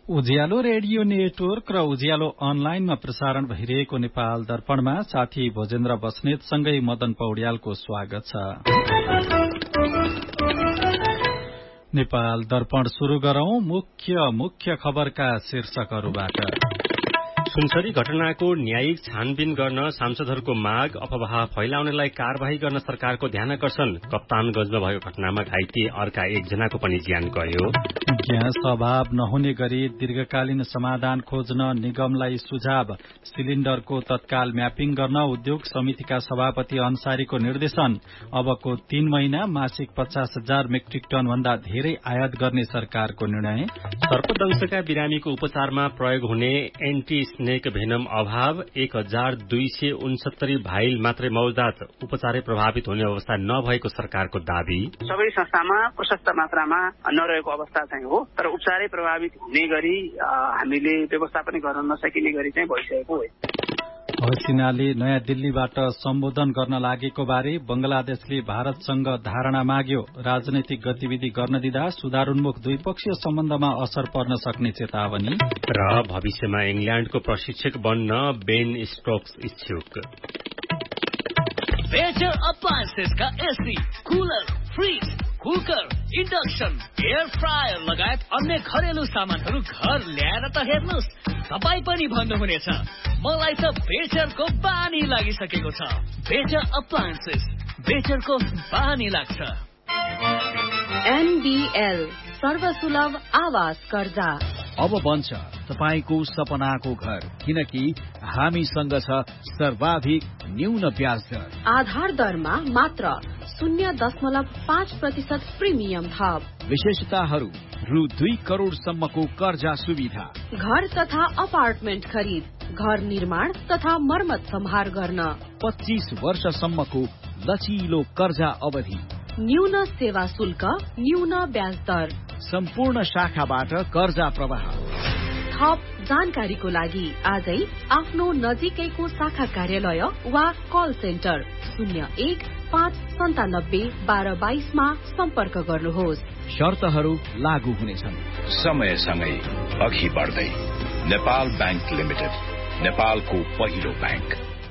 उज्यालो radio network र उज्यालो अनलाइनमा प्रसारण भइरहेको नेपाल दर्पणमा साथी भोजेन्द्र बस्नेतसँगै मदन पौड्यालको स्वागत छ। नेपाल दर्पण शुरू गरौं मुख्य खबरका शीर्षकहरूबाट। सुनसरी घटनाको न्यायिक छानबिन गर्न सांसदहरूको माग, अफवाह फैलाउनेलाई कार्यवाही गर्न सरकारको ध्यानकर्षण। कप्तानगंजमा भएको घटनामा घाइते अर्का एकजनाको पनि ज्यान गयो। ग्यास अभाव नहुने गरी दीर्घकालीन समाधान खोज्न निगमलाई सुझाव। सिलिण्डरको तत्काल म्यापिङ गर्न उद्योग समितिका सभापति अन्सारीको निर्देशन। अबको 3 महिना मासिक 50,000 मेट्रिक टन भन्दा धेरै आयात गर्ने सरकारको निर्णय। सर्पदंशका बिरामीको उपचारमा प्रयोग हुने एन्टी स्नेक भेनम अभाव। 1269 भाइल मात्रै मौजदात, उपचारै प्रभावित हुने अवस्था नभएको सरकारको दावी। सबै संस्थामा प्रशस्त मात्रामा नरहेको अवस्था चाहिँ हो, तर उपचारै प्रभावित हुने गरी हामीले व्यवस्थापन गर्न नसकिने गरी चाहिँ भइसकेको हो। हसिनाले नयाँ दिल्लीबाट सम्बोधन गर्न लागेको बारे बंगलादेशले भारतसँग धारणा माग्यो। राजनैतिक गतिविधि गर्न दिँदा सुधारोन्मुख द्विपक्षीय सम्बन्धमा असर पर्न सक्ने चेतावनी। र भविष्यमा इंग्ल्याण्डको प्रशिक्षक बन्न बेन स्टोक्स इच्छुक। Better अप्लायन्सेसका AC, cooler, fridge, cooker, induction, air fryer लगायत अन्य घरेलु सामानहरू घर ल्याएर त हेर्नुहोस्, तपाईँ पनि भन्नुहुनेछ मलाई त बेटरको बानी लागिसकेको छ। बेटर अप्लायन्सेस, बेटरको बानी लाग्छ। एनबीएल सर्वसुलभ आवास कर्जा अब बन्छ तपाईको सपनाको घर, किनकि हामीसँग छ सर्वाधिक न्यून ब्याज दर। आधार दरमा मात्र 0.5% प्रिमियम थप। विशेषताहरू रु 2 करोडसम्मको कर्जा सुविधा। घर तथा अपार्टमेन्ट खरिद, घर निर्माण तथा मर्मत सम्हार गर्न 25 वर्षसम्मको लचिलो कर्जा अवधि। न्यून सेवा शुल्क, न्यून ब्याज दर। सम्पूर्ण शाखाबाट कर्जा प्रवाह। थप जानकारीको लागि आजै आफ्नो नजिकैको शाखा कार्यालय वा कल सेन्टर 01-597-1222 मा सम्पर्क गर्नुहोस्। शर्तहरू लागू हुनेछन्। समयसँगै अघि बढ्दै नेपाल बैंक लिमिटेड, नेपालको पहिलो बैंक।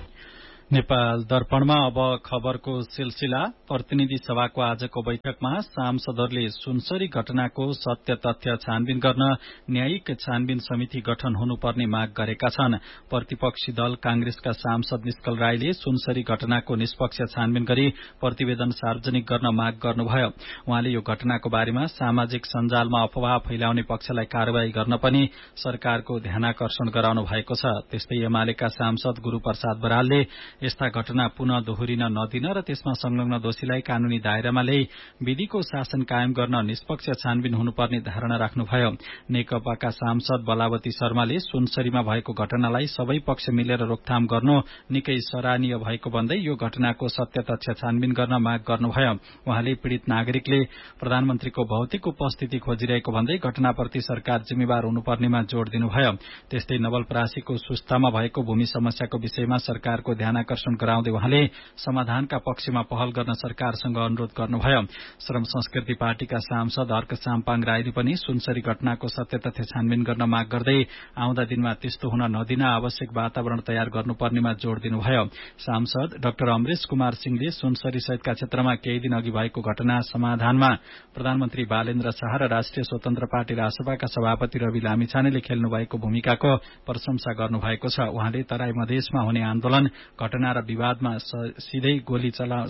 नेपाल दर्पणमा अब खबरको सिलसिला। प्रतिनिधि सभाको आजको बैठकमा सांसदहरूले सुनसरी घटनाको सत्य तथ्य छानबिन गर्न न्यायिक छानबिन समिति गठन हुनुपर्ने माग गरेका छन्। प्रतिपक्षी दल कांग्रेसका सांसद निष्कल राईले सुनसरी घटनाको निष्पक्ष छानबिन गरी प्रतिवेदन सार्वजनिक गर्न माग गर्नुभयो। उहाँले यो घटनाको बारेमा सामाजिक सञ्जालमा अफवाह फैलाउने पक्षलाई कार्यवाही गर्न पनि सरकारको ध्यानाकर्षण गराउनु भएको छ। त्यस्तै एमालेका सांसद गुरूप्रसाद बरालले यस्ता घटना पुनः दोहोरिन नदिन र त्यसमा संलग्न दोषीलाई कानूनी दायरामा ल्याई विधिको शासन कायम गर्न निष्पक्ष छानबिन हुनुपर्ने धारणा राख्नुभयो। नेकपाका सांसद बलावती शर्माले सुनसरीमा भएको घटनालाई सबै पक्ष मिलेर रोकथाम गर्नु निकै सराहनीय भएको भन्दै यो घटनाको सत्य तथ्य छानबिन गर्न माग गर्नुभयो। उहाँले पीड़ित नागरिकले प्रधानमन्त्रीको भौतिक उपस्थिति खोजिरहेको भन्दै घटनाप्रति सरकार जिम्मेवार हुनुपर्नेमा जोड़ दिनुभयो। त्यस्तै नवलपरासीको सुस्तामा भएको भूमि समस्याको विषयमा सरकारको ध्यान आकर्षण गराउँदै उहाँले समाधानका पक्षमा पहल गर्न सरकारसँग अनुरोध गर्नुभयो। श्रम संस्कृति पार्टीका सांसद अर्क साम्पाङ राईले पनि सुनसरी घटनाको सत्य तथ्य छानबिन गर्न माग गर्दै आउँदा दिनमा त्यस्तो हुन नदिन आवश्यक वातावरण तयार गर्नुपर्नेमा जोड़ दिनुभयो। सांसद डाक्टर अमरेश कुमार सिंहले सुनसरी सहितका क्षेत्रमा केही दिन अघि भएको घटना समाधानमा प्रधानमन्त्री बालेन्द्र शाह र राष्ट्रिय स्वतन्त्र पार्टी रासपाका सभापति रवि लामिछानेले खेल्नु भएको भूमिकाको प्रशंसा गर्नुभएको छ। उहाँले तराई मधेसमा हुने आन्दोलन, घटना र विवादमा सधैँ गोली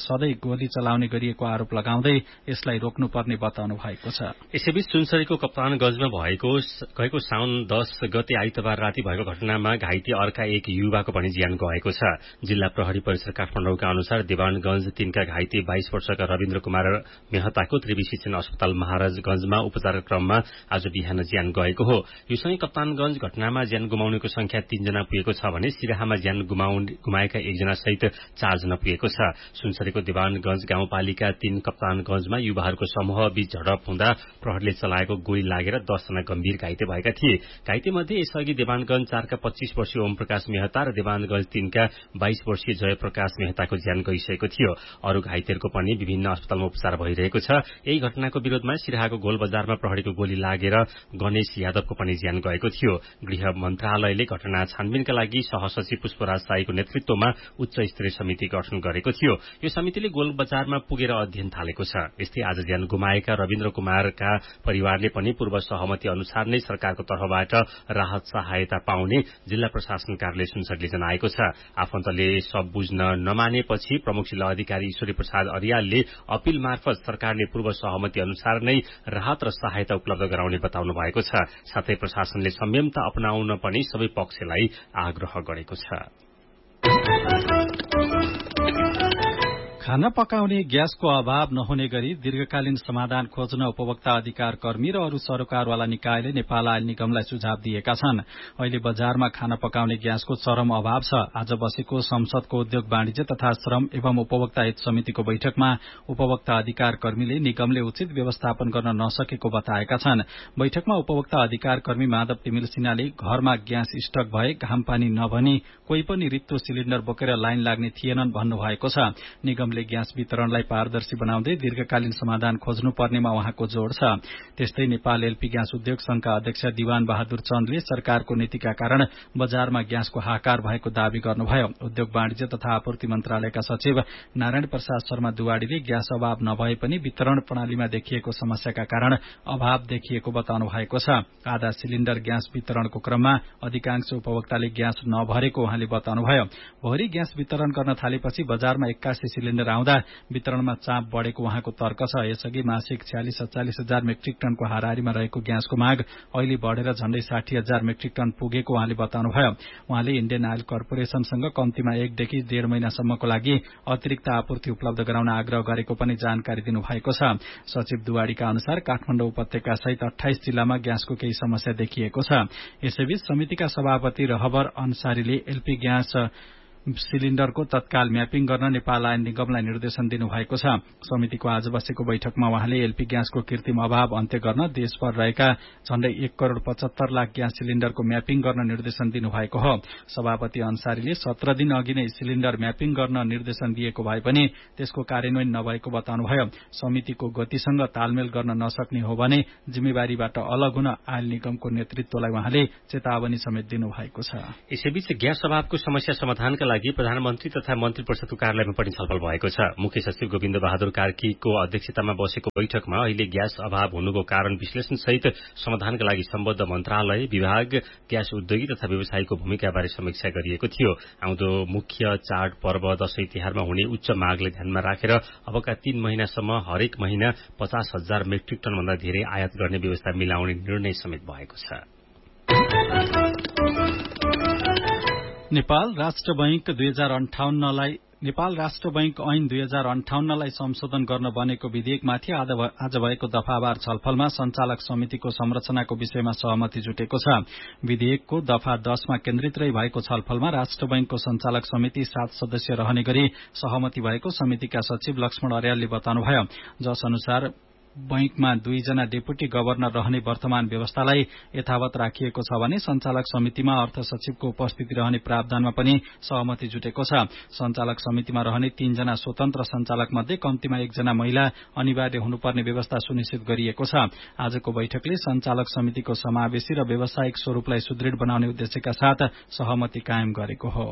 चलाउने गरिएको आरोप लगाउँदै यसलाई रोक्नुपर्ने बताउनु भएको छ। यसैबीच सुनसरीको कप्तानगंजमा गएको साउन 10 गते आइतबार राति भएको घटनामा घाइते अर्का एक युवाको पनि ज्यान गएको छ। जिल्ला प्रहरी परिसर काठमाडौँका अनुसार देवानगंज 3 का घाइते 22 वर्षका रविन्द्र कुमार मेहताको त्रिवी शिक्षण अस्पताल महाराजगंजमा उपचार क्रममा आज बिहान ज्यान गएको हो। योसँगै कप्तानगंज घटनामा ज्यान गुमाउनेको संख्या 3 जना पुगेको छ भने सिराहामा ज्यान गुमाएका जना सहित 4 जना पुगेको छ। सुनसरीको देवानगंज गाउँपालिका 3 कप्तानगंजमा युवाहरूको समूह बीच झडप हुँदा प्रहरीले चलाएको गोली लागेर 10 जना गम्भीर घाइते भएका थिए। घाइते मध्ये यसअघि देवानगंज 4 का 25 वर्षीय ओम प्रकाश मेहता र देवानगंज 3 का 22 वर्षीय जयप्रकाश मेहताको ज्यान गइसकेको थियो। अरू घाइतेहरूको पनि विभिन्न अस्पतालमा उपचार भइरहेको छ। यही घटनाको विरोधमा सिराहाको गोल बजारमा प्रहरीको गोली लागेर गणेश यादवको पनि ज्यान गएको थियो। गृह मन्त्रालयले घटना छानबिनका लागि सहसचिव पुष्पराज साईको नेतृत्वमा उच्च स्तरीय समिति गठन गरेको थियो। यो समितिले गोल बजारमा पुगेर अध्ययन थालेको छ। यस्तै आज ज्यान गुमाएका रविन्द्र कुमारका परिवारले पनि पूर्व सहमति अनुसार नै सरकारको तर्फबाट राहत सहायता पाउने जिल्ला प्रशासन कार्यालय सुनसरीले जनाएको छ। आफन्तले सब बुझ्न नमानेपछि प्रमुख जिल्ला अधिकारी ईश्वरी प्रसाद अर्यालले अपील मार्फत सरकारले पूर्व सहमति अनुसार नै राहत र सहायता उपलब्ध गराउने बताउनु भएको छ। साथै प्रशासनले संयमता अपनाउन पनि सबै पक्षलाई आग्रह गरेको छ। खाना पकाउने ग्यासको अभाव नहुने गरी दीर्घकालीन समाधान खोज्न उपभोक्ता अधिकार कर्मी र अरू सरोकारवाला निकायले नेपाल आयल निगमलाई सुझाव दिएका छन्। अहिले बजारमा खाना पकाउने ग्यासको चरम अभाव छ। आज बसेको संसदको उद्योग वाणिज्य तथा श्रम एवं उपभोक्ता हित समितिको बैठकमा उपभोक्ता अधिकार कर्मीले निगमले उचित व्यवस्थापन गर्न नसकेको बताएका छन्। बैठकमा उपभोक्ता अधिकार कर्मी माधव तिमिल सिन्हाले घरमा ग्यास स्टक भए घामपानी नभनी कोही पनि रित्तो सिलिण्डर बोकेर लाइन लाग्ने थिएनन् भन्नुभएको छ। निगमले ग्यास वितरणलाई पारदर्शी बनाउँदै दीर्घकालीन समाधान खोज्नुपर्नेमा उहाँको जोड़ छ। त्यस्तै नेपाल एलपी ग्यास उद्योग संघका अध्यक्ष दिवान बहादुर चन्दले सरकारको नीतिका कारण बजारमा ग्यासको हाहाकार भएको दावी गर्नुभयो। उद्योग वाणिज्य तथा आपूर्ति मन्त्रालयका सचिव नारायण प्रसाद शर्मा दुवाडीले ग्यास अभाव नभए पनि वितरण प्रणालीमा देखिएको समस्याका कारण अभाव देखिएको बताउनु भएको छ। आधा सिलिण्डर ग्यास वितरणको क्रममा अधिकांश उपभोक्ताले ग्यास नभरेको उहाँले बताउनुभयो। भोरी ग्यास वितरण गर्न थालेपछि बजारमा 81 सिलिण्डर आउँदा वितरणमा चाप बढ़ेको उहाँको तर्क छ। यसअघि मासिक 46-47 हजार मेट्रिक टनको हाराहारीमा रहेको ग्यासको माग अहिले बढ़ेर झण्डै 60 हजार मेट्रिक टन पुगेको उहाँले बताउनुभयो। उहाँले इण्डियन आयल कर्पोरेशनसँग कम्तीमा 1 देखि 1.5 महिनासम्मको लागि अतिरिक्त आपूर्ति उपलब्ध गराउन आग्रह गरेको पनि जानकारी दिनुभएको छ। सचिव दुवाडीका अनुसार काठमाडौँ उपत्यका सहित 28 जिल्लामा ग्यासको केही समस्या देखिएको छ। यसैबीच समितिका सभापति रहबर अन्सारीले एलपी ग्यास सिलिण्डरको तत्काल म्यापिङ गर्न नेपाल आयल निगमलाई निर्देशन दिनुभएको छ। समितिको आज बसेको बैठकमा उहाँले एलपी ग्यासको कृत्रिम अभाव अन्त्य गर्न देशभर रहेका झण्डै 1,75 लाख ग्यास सिलिण्डरको म्यापिङ गर्न निर्देशन दिनुभएको हो। सभापति अन्सारीले 17 दिन अघि नै सिलिण्डर म्यापिङ गर्न निर्देशन दिएको भए पनि त्यसको कार्यान्वयन नभएको बताउनुभयो। समितिको गतिसँग तालमेल गर्न नसक्ने हो भने जिम्मेवारीबाट अलग हुन आयल निगमको नेतृत्वलाई उहाँले चेतावनी समेत दिनुभएको छ। यसैबीच ग्यास अभावको समस्या समाधानका लागि प्रधानमन्त्री तथा मन्त्री परिषदको कार्यालयमा पनि छलफल भएको छ। मुख्य सचिव गोविन्द बहादुर कार्कीको अध्यक्षतामा बसेको बैठकमा अहिले ग्यास अभाव हुनुको कारण विश्लेषण सहित समाधानका लागि सम्बद्ध मन्त्रालय, विभाग, ग्यास उद्योगी तथा व्यवसायीको भूमिकाबारे समीक्षा गरिएको थियो। आउँदो मुख्य चाड पर्व दशैं तिहारमा हुने उच्च मागलाई ध्यानमा राखेर अबका 3 महिनासम्म हरेक महिना 50,000 मेट्रिक टन भन्दा धेरै आयात गर्ने व्यवस्था मिलाउने निर्णय समेत भएको छ। नेपाल राष्ट्र बैंक ऐन 2058लाई संशोधन गर्न बनेको विधेयकमाथि आज भएको दफावार छलफलमा सञ्चालक समितिको संरचनाको विषयमा सहमति जुटेको छ। विधेयकको दफा 10 मा केन्द्रित रही भएको छलफलमा राष्ट्र बैंकको सञ्चालक समिति 7 सदस्य रहने गरी सहमति भएको समितिका सचिव लक्ष्मण अर्यालले बताउनुभयो। जस अनुसार बैंकमा 2 जना डेपुटी गभर्नर रहने वर्तमान व्यवस्थालाई यथावत राखिएको छ भने सञ्चालक समितिमा अर्थ सचिवको उपस्थिति रहने प्रावधानमा पनि सहमति जुटेको छ। सञ्चालक समितिमा रहने 3 जना स्वतन्त्र सञ्चालक मध्ये कम्तीमा 1 जना महिला अनिवार्य हुनुपर्ने व्यवस्था सुनिश्चित गरिएको छ। आजको बैठकले सञ्चालक समितिको समावेशी र व्यावसायिक स्वरूपलाई सुदृढ बनाउने उद्देश्यका साथ सहमति कायम गरेको हो।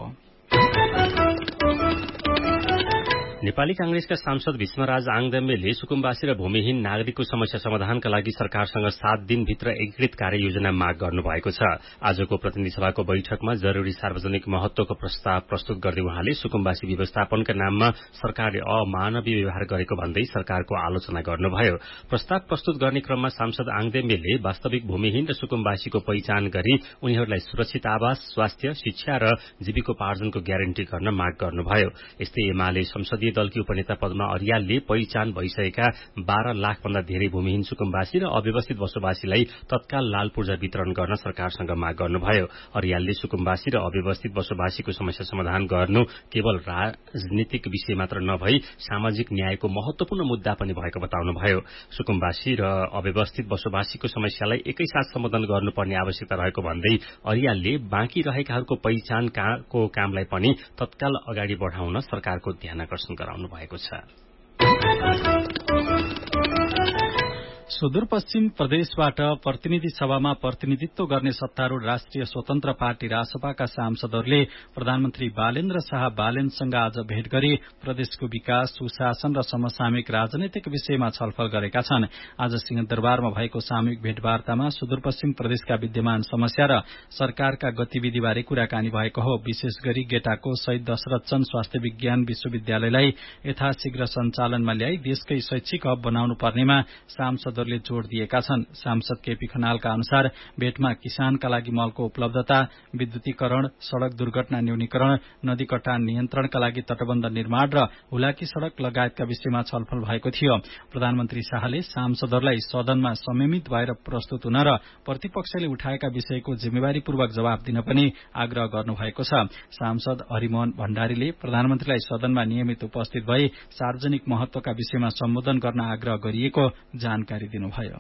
नेपाली कांग्रेसका सांसद भीष्मराज आङदेम्बेले सुकुम्बासी र भूमिहीन नागरिकको समस्या समाधानका लागि सरकारसँग 7 दिनभित्र एकीकृत कार्ययोजना माग गर्नुभएको छ। आजको प्रतिनिधि सभाको बैठकमा जरूरी सार्वजनिक महत्वको प्रस्ताव प्रस्तुत गर्दै उहाँले सुकुम्बासी व्यवस्थापनका नाममा सरकारले अमानवीय व्यवहार गरेको भन्दै सरकारको आलोचना गर्नुभयो। प्रस्ताव प्रस्तुत गर्ने क्रममा सांसद आङदेम्बेले वास्तविक भूमिहीन र सुकुम्बासीको पहिचान गरी उनीहरूलाई सुरक्षित आवास, स्वास्थ्य, शिक्षा र जीविकोपार्जनको ग्यारेन्टी गर्न माग गर्नुभयो। यस्तै एमाले संसदीय दलकी उपनेता पदमा अर्यालले पहिचान भइसकेका 12 लाख भन्दा धेरै भूमिहीन सुकुम्बासी र अव्यवस्थित बसोबासीलाई तत्काल लाल पूर्जा वितरण गर्न सरकारसँग माग गर्नुभयो। अर्यालले सुकुम्बासी र अव्यवस्थित बसोबासीको समस्या समाधान गर्नु केवल राजनीतिक विषय मात्र नभई सामाजिक न्यायको महत्वपूर्ण मुद्दा पनि भएको बताउनुभयो। सुकुम्बासी र अव्यवस्थित बसोबासीको समस्यालाई एकैसाथ सम्बोधन गर्नुपर्ने आवश्यकता रहेको भन्दै अर्यालले बाँकी रहेकाहरूको पहिचानको कामलाई पनि तत्काल अगाडि बढ़ाउन सरकारको ध्यानाकर्षण गराउनु भएको छ। सुदूरपश्चिम प्रदेशबाट प्रतिनिधि सभामा प्रतिनिधित्व गर्ने सत्तारूढ़ राष्ट्रिय स्वतन्त्र पार्टी रासपाका सांसदहरूले प्रधानमन्त्री बालेन्द्र शाह बालेनसँग आज भेट गरी प्रदेशको विकास, सुशासन र समसामयिक राजनैतिक विषयमा छलफल गरेका छन्। आज सिंहदरबारमा भएको सामूहिक भेटवार्तामा सुदूरपश्चिम प्रदेशका विद्यमान समस्या र सरकारका गतिविधिबारे कुराकानी भएको हो। विशेष गरी गेटाको शहीद दशरथचन्द स्वास्थ्य विज्ञान विश्वविद्यालयलाई यथाशीघ्र सञ्चालनमा ल्याई देशकै शैक्षिक हब बनाउनु पर्नेमा सांसदहरूले जोड़ दिएका छन्। सांसद केपी खनालका अनुसार भेटमा किसानका लागि मलको उपलब्धता, विद्युतीकरण, सड़क दुर्घटना न्यूनीकरण, नदी कटान नियन्त्रणका लागि तटबन्ध निर्माण र हुलाकी सड़क लगायतका विषयमा छलफल भएको थियो। प्रधानमन्त्री शाहले सांसदहरूलाई सदनमा संयमित भएर प्रस्तुत हुन र प्रतिपक्षले उठाएका विषयको जिम्मेवारीपूर्वक जवाब दिन पनि आग्रह गर्नुभएको छ। सांसद हरिमोहन भण्डारीले प्रधानमन्त्रीलाई सदनमा नियमित उपस्थित भई सार्वजनिक महत्वका विषयमा सम्बोधन गर्न आग्रह गरिएको जानकारी दिनुभयो।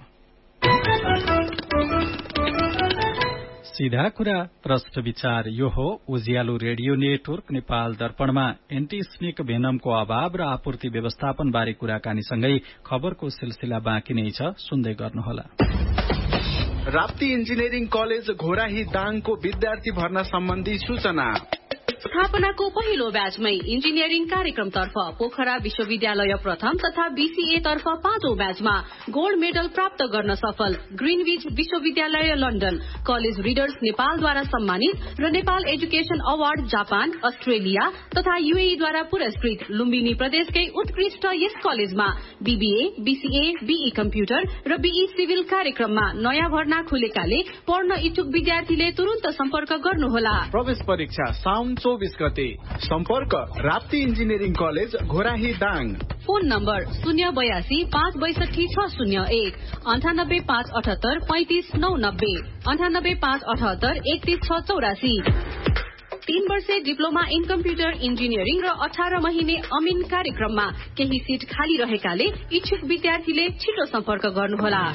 सीधा कुरा प्रश्न विचार यो हो। उज्यालो रेडियो नेटवर्क नेपाल दर्पणमा एन्टी स्नेक भेनमको अभाव र आपूर्ति व्यवस्थापन बारे कुराकानीसँगै खबरको सिलसिला बाँकी नै छ, सुन्दै गर्नुहोला। राप्ती इन्जिनियरिङ कलेज घोराही दाङको विद्यार्थी भर्ना सम्बन्धी सूचना। स्थापनाको पहिलो ब्याचमै इन्जिनियरिङ कार्यक्रमतर्फ पोखरा विश्वविद्यालय प्रथम तथा बीसीए तर्फ 5औं ब्याचमा गोल्ड मेडल प्राप्त गर्न सफल ग्रीनविच विश्वविद्यालय लन्डन, कलेज रिडर्स नेपालद्वारा सम्मानित र Nepal education award Japan, Australia तथा यूएईद्वारा पुरस्कृत लुम्बिनी प्रदेशकै उत्कृष्ट यस कलेजमा बीबीए, बीसीए, बीई कम्प्युटर र बीई सिभिल कार्यक्रममा नयाँ भर्ना खुलेकाले पढ्न इच्छुक विद्यार्थीले तुरन्त सम्पर्क गर्नुहोला। प्रवेश परीक्षा साउन 24 गते। सम्पर्क Rapti engineering college Ghorahi Dang. Phone number 082 562 601 98 578 35 990 98 578 31 684। 3 वर्षे डिप्लोमा इन कम्प्युटर इन्जिनियरिङ र 18 महिने अमिन कार्यक्रममा केही सीट खाली रहेकाले इच्छुक विद्यार्थीले छिटो सम्पर्क गर्नुहोला।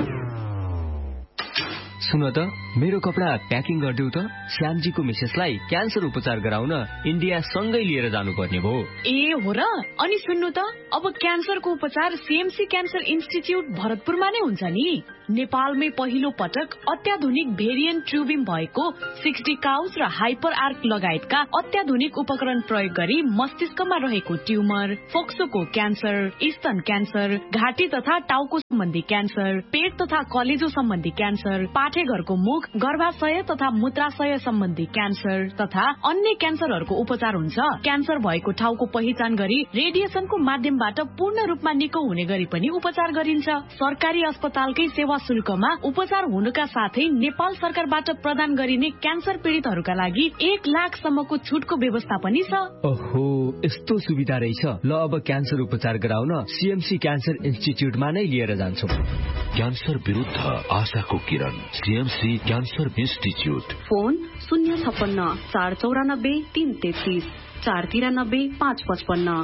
सुन त, मेरो कपडा प्याकिङ गरिदेऊ त। श्यामजीको मिसेसलाई क्यान्सर उपचार गराउन इन्डिया सँगै लिएर जानुपर्ने भयो। ए हो र? अनि सुन्नु त, अब क्यान्सरको उपचार सीएमसी क्यान्सर इन्स्टिच्युट भरतपुरमा नै हुन्छ नि। नेपालमै पहिलो पटक अत्याधुनिक भेरिएन्ट ट्युबिङ भएको 60 काउच र हाइपर आर्क लगायतका अत्याधुनिक उपकरण प्रयोग गरी मस्तिष्कमा रहेको ट्युमर, फोक्सोको क्यान्सर, स्तन क्यान्सर, घाँटी तथा टाउको सम्बन्धी क्यान्सर, पेट तथा कलेजो सम्बन्धी क्यान्सर, पाठेघरको मुख, गर्भाशय तथा मूत्राशय सम्बन्धी क्यान्सर तथा अन्य क्यान्सरहरूको उपचार हुन्छ। क्यान्सर भएको ठाउँको पहिचान गरी रेडिएसनको माध्यमबाट पूर्ण रूपमा निको हुने गरी पनि उपचार गरिन्छ। सरकारी अस्पतालकै सेवा शुल्कमा उपचार हुनुका साथै नेपाल सरकारबाट प्रदान गरिने क्यान्सर पीड़ितहरूका लागि 1 लाखसम्मको छुटको व्यवस्था पनि छ। ओहो, यस्तो सुविधा रहेछ। ल, अब क्यान्सर उपचार गराउन सीएमसी क्यान्सर इन्स्टिच्युटमा नै लिएर जान्छु। क्यान्सर विरुद्ध आशाको किरण, सीएमसी क्यान्सर इन्स्टिच्युट। फोन 056 494 333 493 555।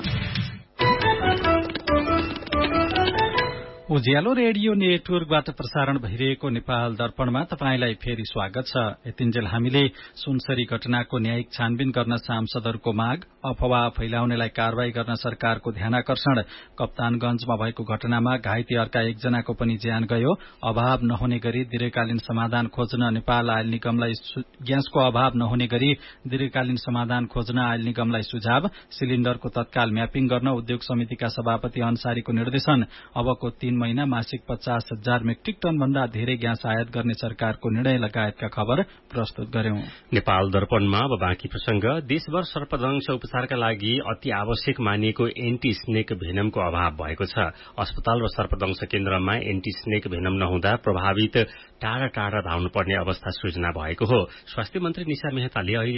उज्यालो रेडियो नेटवर्कबाट प्रसारण भइरहेको नेपाल दर्पणमा तपाईंलाई फेरि स्वागत छ। यतिन्जेल हामीले सुनसरी घटनाको न्यायिक छानबिन गर्न सांसदहरूको माग, अफवाह फैलाउनेलाई कारवाही गर्न सरकारको ध्यानाकर्षण, कप्तानगंजमा भएको घटनामा घाइते अर्का एकजनाको पनि ज्यान गयो, अभाव नहुने गरी दीर्घकालीन समाधान खोज्न नेपाल आयल निगमलाई ग्यासको अभाव नहुने गरी दीर्घकालीन समाधान खोज्न आयल निगमलाई सुझाव, सिलिण्डरको तत्काल म्यापिङ गर्न उद्योग समितिका सभापति अन्सारीको निर्देशन, अबको 3 महिना मासिक 50,000 मेट्रिक टन भन्दा धेरै ग्यास आयात गर्ने सरकारको निर्णय लगायतका खबर प्रस्तुत गर्यौं। नेपाल दर्पणमा अब बाँकी प्रसंग। देशभर सर्पदंश उपचारका लागि अति आवश्यक मानिएको एन्टी स्नेक भेनमको अभाव भएको छ। अस्पताल र सर्पदंश केन्द्रमा एन्टी स्नेक भेनम नहुँदा प्रभावित टाढा टाढा धाउनुपर्ने अवस्था सृजना भएको हो। स्वास्थ्य मन्त्री निशा मेहताले अहिले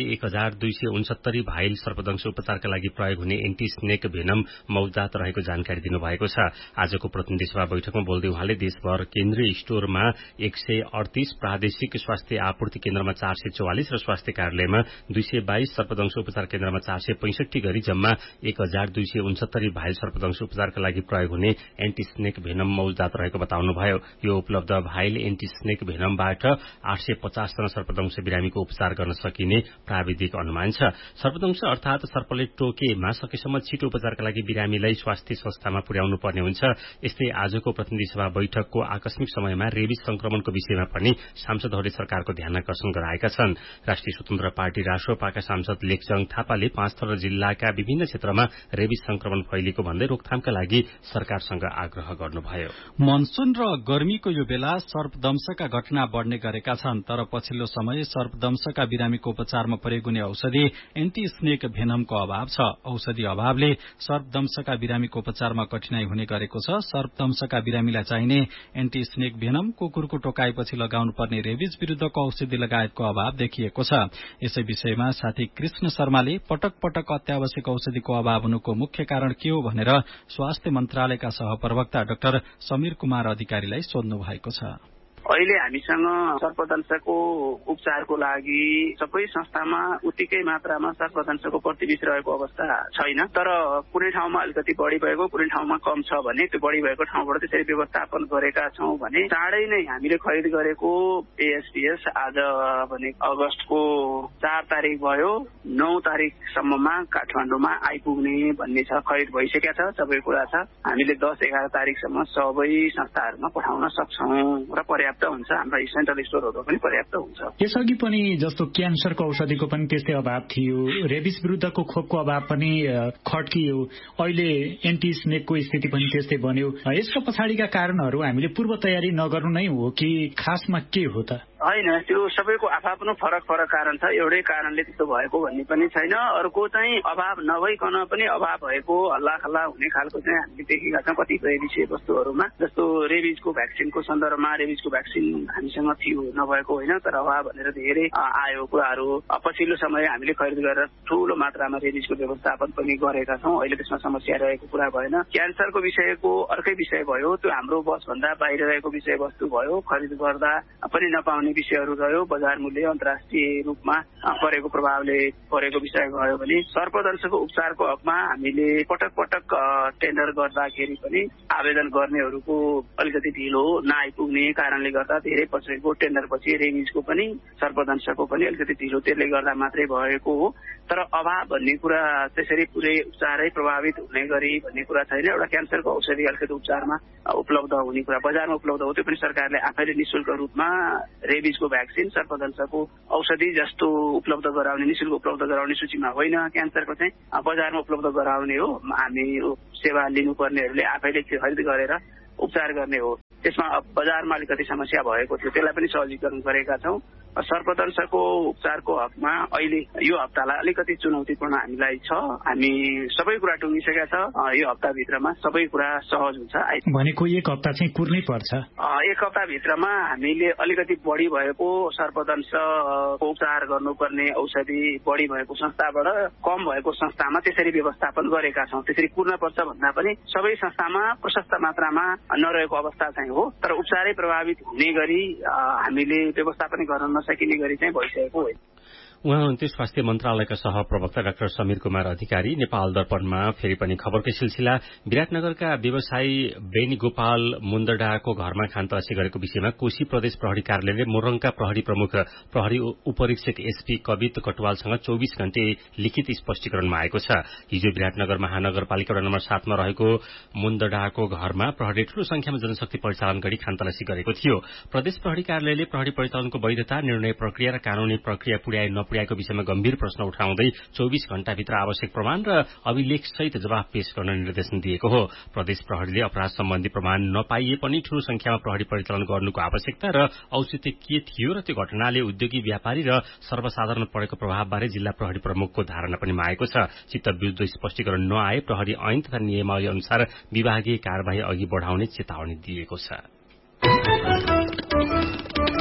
1269 भाइल सर्पदंश उपचारका लागि प्रयोग हुने एन्टी स्नेक भेनम मौजदात रहेको जानकारी दिनुभएको छ। आजको प्रतिनिधि सभा बैठकमा बोल्दै उहाँले देशभर केन्द्रीय स्टोरमा 138, प्रादेशिक स्वास्थ्य आपूर्ति केन्द्रमा 444 र स्वास्थ्य कार्यालयमा 222, सर्पदंश उपचार केन्द्रमा 465 गरी जम्मा 1269 भाइल सर्पदंश उपचारका लागि प्रयोग हुने एन्टी स्नेक भेनम मौजदात रहेको बताउनुभयो। यो उपलब्ध भाइल एन्टी स्नेक भेनमबाट 850 जना सर्पदंश बिरामीको उपचार गर्न सकिने प्राविधिक अनुमान छ। सर्पदंश अर्थात सर्पले टोकेमा सकेसम्म छिटो उपचारका लागि बिरामीलाई स्वास्थ्य संस्थामा पुर्याउनु पर्ने हुन्छ। यस्तै आजको प्रतिनिधि सभा बैठकको आकस्मिक समयमा रेबिस संक्रमणको विषयमा पनि सांसदहरूले सरकारको ध्यान आकर्षण गराएका छन्। राष्ट्रिय स्वतन्त्र पार्टी रासोपाका सांसद लेखचङ थापाले 5 थर जिल्लाका विभिन्न क्षेत्रमा रेबिस संक्रमण फैलिएको भन्दै रोकथामका लागि सरकारसँग आग्रह गर्नुभयो। मनसून र गर्मीको यो बेला सर्पदंशका घटना बढ़ने गरेका छन्, तर पछिल्लो समय सर्पदंशका बिरामीको उपचारमा प्रयोग हुने औषधि एन्टी स्नेक भेनमको अभाव छ। औषधि अभावले सर्पदंशका बिरामीको उपचारमा कठिनाई हुने गरेको छ। सर्पदंशका बिरामीलाई चाहिने एन्टी स्नेक भेनम, कुकुरको टोकाएपछि लगाउनु पर्ने रेबिज विरूद्धको औषधि लगायतको अभाव देखिएको छ। यसै विषयमा साथी कृष्ण शर्माले पटक पटक अत्यावश्यक औषधिको अभाव हुनुको मुख्य कारण के हो भनेर स्वास्थ्य मन्त्रालयका सहप्रवक्ता डाक्टर समीर कुमार अधिकारीलाई सोध्नु भएको छ। अहिले हामीसँग सर्पदंशको उपचारको लागि सबै संस्थामा उत्तिकै मात्रामा सर्पदंशको प्रतिविष रहेको अवस्था छैन, तर कुनै ठाउँमा अलिकति बढी भएको, कुनै ठाउँमा कम छ भने त्यो बढी भएको ठाउँबाट त्यसरी व्यवस्थापन गरेका छौं भने चाँडै नै हामीले खरिद गरेको एएसपीएस आज भने अगस्तको 4 तारिक भयो, 9 तारिकसम्ममा काठमाडौँमा आइपुग्ने भन्ने छ। खरिद भइसकेका छ, सबै कुरा छ। हामीले 10-11 तारिकसम्म सबै संस्थाहरूमा पठाउन सक्छौं र पर्याप्त हुन्छ। हाम्रा सेन्ट्रल स्टोरहरू पनि पर्याप्त हुन्छ। यसअघि पनि जस्तो क्यान्सरको औषधिको पनि त्यस्तै अभाव थियो, रेबिस विरुद्धको खोपको अभाव पनि खड्कियो, अहिले एन्टी स्नेकको स्थिति पनि त्यस्तै बन्यो। यसको पछाडिका कारणहरू हामीले पूर्व तयारी नगर्नु नै हो कि खासमा के हो त? होइन, त्यो सबैको आफ्नो फरक कारण छ। एउटै कारणले त्यस्तो भएको भन्ने पनि छैन। अर्को चाहिँ अभाव नभइकन पनि अभाव भएको हल्लाखल्ला हुने खालको चाहिँ हामीले देखेका छौँ कतिपय विषयवस्तुहरूमा। जस्तो रेबिजको भ्याक्सिनको सन्दर्भमा रेबिजको भ्याक्सिन हामीसँग थियो, नभएको होइन, तर अभाव भनेर धेरै आयो कुराहरू। पछिल्लो समय हामीले खरिद गरेर ठूलो मात्रामा रेबिजको व्यवस्थापन पनि गरेका छौँ। अहिले त्यसमा समस्या रहेको कुरा भएन। क्यान्सरको विषयको अर्कै विषय भयो, त्यो हाम्रो बसभन्दा बाहिर रहेको विषयवस्तु भयो। खरिद गर्दा पनि नपाउने विषयहरू रह्यो, बजार मूल्य अन्तर्राष्ट्रिय रूपमा परेको प्रभावले परेको विषय गयो भने सर्पदंशको उपचारको हकमा हामीले पटक पटक टेन्डर गर्दाखेरि पनि आवेदन गर्नेहरूको अलिकति ढिलो नआइपुग्ने कारणले गर्दा धेरै पछिको टेन्डरपछि रेबिजको पनि सर्पदंशको पनि अलिकति ढिलो त्यसले गर्दा मात्रै भएको हो। तर अभाव भन्ने कुरा त्यसरी पुरै उपचारै प्रभावित हुने गरी भन्ने कुरा छैन। एउटा क्यान्सरको औषधि अलिकति उपचारमा उपलब्ध हुने कुरा बजारमा उपलब्ध हो, त्यो पनि सरकारले आफैले निशुल्क रूपमा रेबिजको भ्याक्सिन सर्पदंशको औषधि जस्तो उपलब्ध गराउने निशुल्क उपलब्ध गराउने सूचीमा होइन। क्यान्सरको चाहिँ बजारमा उपलब्ध गराउने हो। हामी सेवा लिनुपर्नेहरूले आफैले खरिद गरेर उपचार गर्ने हो। त्यसमा बजारमा अलिकति समस्या भएको थियो, त्यसलाई पनि सहजीकरण गरेका छौँ। सर्पदंशको उपचारको हकमा अहिले यो हप्तालाई अलिकति चुनौतीपूर्ण हामीलाई छ। हामी सबै कुरा टुङ्गिसकेका छ। यो हप्ताभित्रमा सबै कुरा सहज हुन्छ। भनेको एक हप्ता चाहिँ कुर्नै पर्छ। एक हप्ताभित्रमा हामीले अलिकति बढी भएको सर्पदंशको उपचार गर्नुपर्ने औषधि बढी भएको संस्थाबाट कम भएको संस्थामा त्यसरी व्यवस्थापन गरेका छौँ। त्यसरी कुर्न पर्छ भन्दा पनि सबै संस्थामा प्रशस्त मात्रामा नरहेको अवस्था चाहिँ हो, तर उपचारै प्रभावित हुने गरी हामीले व्यवस्थापन गर्न नसकिने गरी चाहिँ भइसकेको होइन। उहाँ हुनुहुन्थ्यो स्वास्थ्य मन्त्रालयका सहप्रवक्ता डाक्टर समीर कुमार अधिकारी। नेपाल दर्पणमा फेरि पनि खबरकै सिलसिला। विराटनगरका व्यवसायी बेनीगोपाल मुन्दडाको घरमा खानतलासी गरेको विषयमा कोशी प्रदेश प्रहरी कार्यालयले मोरङका प्रहरी प्रमुख प्रहरी उपरीक्षक एसपी कवित कटवालसँग 24 घण्टे लिखित स्पष्टीकरण मागेको छ। हिजो विराटनगर महानगरपालिका वडा नम्बर 7 मा रहेको मुन्दडाको घरमा प्रहरीले ठूलो संख्यामा जनशक्ति परिचालन गरी खानतलासी गरेको थियो। प्रदेश प्रहरी कार्यालयले प्रहरी परिचालनको वैधता, निर्णय प्रक्रिया र कानूनी प्रक्रिया पुर्याए नपुर्याएको विषयमा गम्भीर प्रश्न उठाउँदै 24 घण्टाभित्र आवश्यक प्रमाण र अभिलेखसहित जवाफ पेश गर्न निर्देशन दिएको हो। प्रदेश प्रहरीले अपराध सम्बन्धी प्रमाण नपाइए पनि ठूलो संख्यामा प्रहरी परिचालन गर्नुको आवश्यकता र औचित्य के थियो र त्यो घटनाले उद्योगी, व्यापारी र सर्वसाधारण परेको प्रभावबारे जिल्ला प्रहरी प्रमुखको धारणा पनि मागेको छ। चित्तविरुद्ध स्पष्टीकरण नआए प्रहरी ऐन तथा नियमावली अनुसार विभागीय कार्यवाही अघि बढाउने चेतावनी दिएको छ।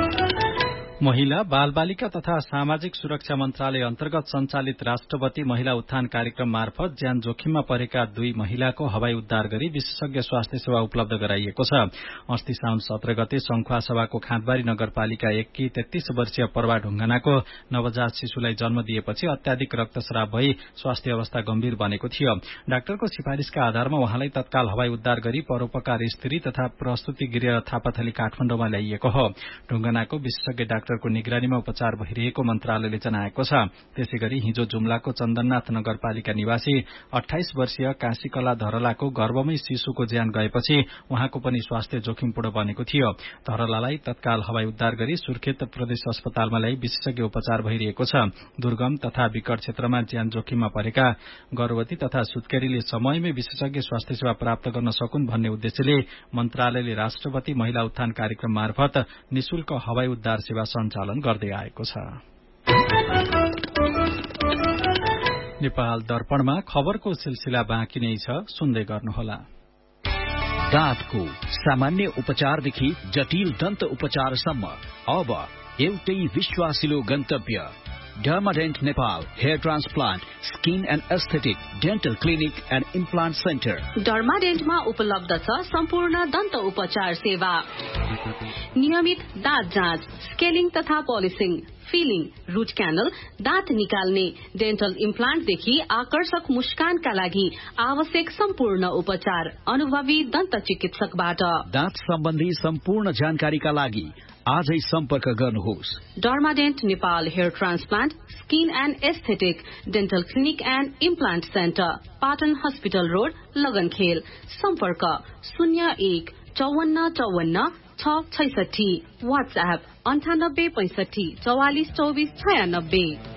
महिला बालबालिका तथा सामाजिक सुरक्षा मन्त्रालय अन्तर्गत सञ्चालित राष्ट्रपति महिला उत्थान कार्यक्रम मार्फत ज्यान जोखिममा परेका 2 महिलाको हवाई उद्धार गरी विशेषज्ञ स्वास्थ्य सेवा उपलब्ध गराइएको छ। अस्ति साउन 17 गते संखुवासभाको खाँदबारी नगरपालिका 1 की 33 वर्षीय पर्वा ढुङ्गानाको नवजात शिशुलाई जन्म दिएपछि अत्याधिक रक्तस्राव भई स्वास्थ्य अवस्था गम्भीर बनेको थियो। डाक्टरको सिफारिशका आधारमा उहाँलाई तत्काल हवाई उद्धार गरी परोपकार स्त्री तथा प्रस्तुति गृह थापाथली काठमाडौँमा ल्याइएको हो। ढुङ्गानाको विशेषज्ञ डाक्टरको निगरानीमा उपचार भइरहेको मन्त्रालयले जनाएको छ। त्यसैगरी हिजो जुम्लाको चन्दननाथ नगरपालिका निवासी 28 वर्षीय काशीकला धरलाको गर्भमै शिशुको ज्यान गएपछि उहाँको पनि स्वास्थ्य जोखिमपूर्ण बनेको थियो। धरलालाई तत्काल हवाई उद्धार गरी सुर्खेत प्रदेश अस्पतालमा ल्याई विशेषज्ञ उपचार भइरहेको छ। दुर्गम तथा विकट क्षेत्रमा ज्यान जोखिममा परेका गर्भवती तथा सुत्केरीले समयमै विशेषज्ञ स्वास्थ्य सेवा प्राप्त गर्न सकुन् भन्ने उद्देश्यले मन्त्रालयले राष्ट्रपति महिला उत्थान कार्यक्रम मार्फत निशुल्क हवाई उद्धार सेवा सञ्चालन गर्दै आएको छ। नेपाल दर्पणमा खबरको सिलसिला बाँकी नै छ, सुन्दै गर्नुहोला। दाँतको सामान्य उपचारदेखि जटिल दन्त उपचारसम्म अब एउटै विश्वासिलो गन्तव्य डर्माडेन्ट Nepal hair transplant skin and aesthetic dental clinic and implant centre. डर्माडेन्टमा उपलब्ध छ सम्पूर्ण दन्त उपचार सेवा, नियमित दाँत जाँच, स्केलिङ तथा पोलिसिङ, फिलिङ, रूट क्यानल, दाँत निकाल्ने, डेन्टल इम्प्लान्टदेखि आकर्षक मुस्कानका लागि आवश्यक सम्पूर्ण उपचार अनुभवी दन्त चिकित्सकबाट। दाँत सम्बन्धी सम्पूर्ण जानकारीका लागि आजै सम्पर्क गर्नुहोस्। डर्माडेन्ट Nepal hair transplant skin and aesthetic dental clinic and implant centre, Patan hospital road, लगनखेल। सम्पर्क 01 54 54 666। वाट्सएप 98 65 44 24 96।